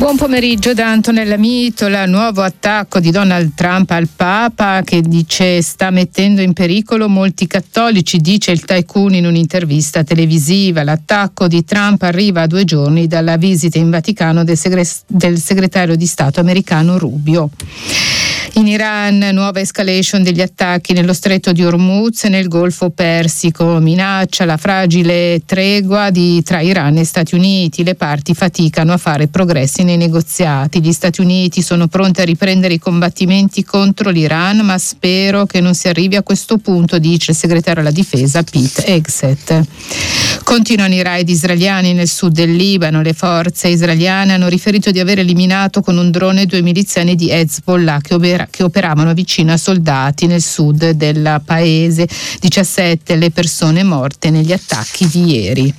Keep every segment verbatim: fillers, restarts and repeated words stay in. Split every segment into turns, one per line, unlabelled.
Buon pomeriggio da Antonella Mitola. Nuovo attacco di Donald Trump al Papa, che dice sta mettendo in pericolo molti cattolici, dice il tycoon in un'intervista televisiva. L'attacco di Trump arriva a due giorni dalla visita in Vaticano del, segre- del segretario di Stato americano Rubio. In Iran, nuova escalation degli attacchi nello stretto di Hormuz e nel Golfo Persico. Minaccia la fragile tregua di, tra Iran e Stati Uniti. Le parti faticano a fare progressi nei negoziati. Gli Stati Uniti sono pronti a riprendere i combattimenti contro l'Iran, ma spero che non si arrivi a questo punto, dice il segretario alla difesa Pete Hegseth. Continuano i raid israeliani nel sud del Libano. Le forze israeliane hanno riferito di aver eliminato con un drone due miliziani di Hezbollah che opera che operavano vicino a soldati nel sud del paese. diciassette le persone morte negli attacchi di ieri.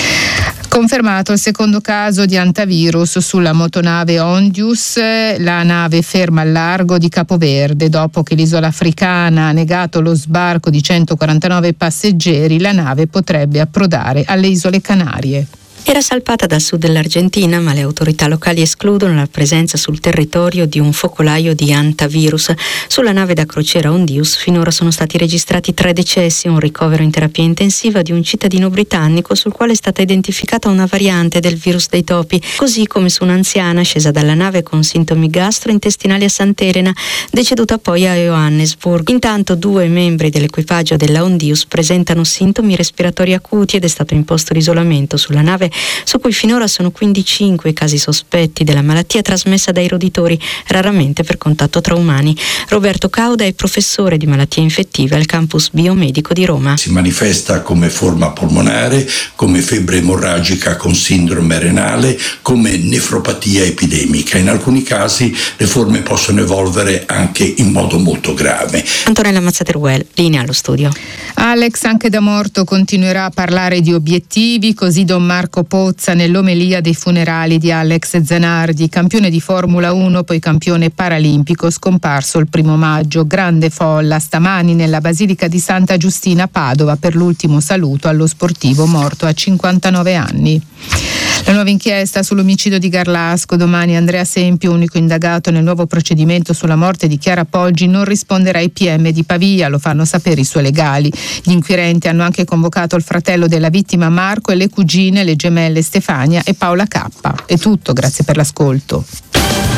Confermato il secondo caso di antivirus sulla motonave Ondius, la nave ferma al largo di Capoverde. Dopo che l'isola africana ha negato lo sbarco di centoquarantanove passeggeri, la nave potrebbe approdare alle isole Canarie.
Era salpata dal sud dell'Argentina, ma le autorità locali escludono la presenza sul territorio di un focolaio di antivirus. Sulla nave da crociera Ondius finora sono stati registrati tre decessi, un ricovero in terapia intensiva di un cittadino britannico sul quale è stata identificata una variante del virus dei topi, così come su un'anziana scesa dalla nave con sintomi gastrointestinali a Sant'Elena, deceduta poi a Johannesburg. Intanto due membri dell'equipaggio della Ondius presentano sintomi respiratori acuti ed è stato imposto l'isolamento sulla nave, su cui finora sono quindicinque casi sospetti della malattia trasmessa dai roditori, raramente per contatto tra umani. Roberto Cauda è professore di malattie infettive al campus biomedico di Roma.
Si manifesta come forma polmonare, come febbre emorragica con sindrome renale, come nefropatia epidemica. In alcuni casi le forme possono evolvere anche in modo molto grave.
Antonella Mazzateruel, linea allo studio.
Alex anche da morto continuerà a parlare di obiettivi, così Don Marco Pozza nell'omelia dei funerali di Alex Zanardi, campione di Formula uno, poi campione paralimpico, scomparso il primo maggio. Grande folla stamani nella Basilica di Santa Giustina a Padova per l'ultimo saluto allo sportivo morto a cinquantanove anni. La nuova inchiesta sull'omicidio di Garlasco. Domani Andrea Sempio, unico indagato nel nuovo procedimento sulla morte di Chiara Poggi, non risponderà ai P M di Pavia, lo fanno sapere i suoi legali. Gli inquirenti hanno anche convocato il fratello della vittima Marco e le cugine, le gemelle Stefania e Paola K. È tutto, grazie per l'ascolto.